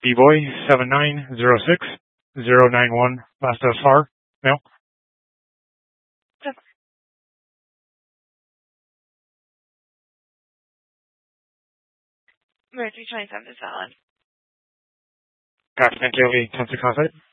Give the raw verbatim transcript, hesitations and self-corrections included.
B-Boy seven nine zero six zero nine one, last of far, male. Mercury twenty-seven is valid. Captain Daily, ten six on site.